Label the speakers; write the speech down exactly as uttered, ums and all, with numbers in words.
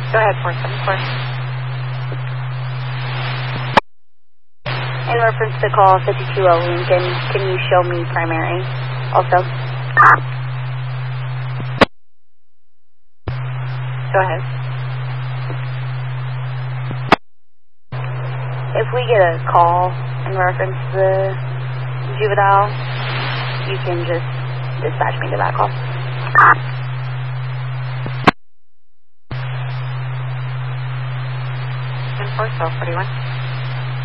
Speaker 1: Go ahead, four seven four.
Speaker 2: In reference to call fifty-two oh Lincoln, can you show me primary also?
Speaker 1: Go ahead.
Speaker 2: If we get a call in reference to the juvenile, you can just dispatch me to that call.
Speaker 1: ten four, twelve forty-one.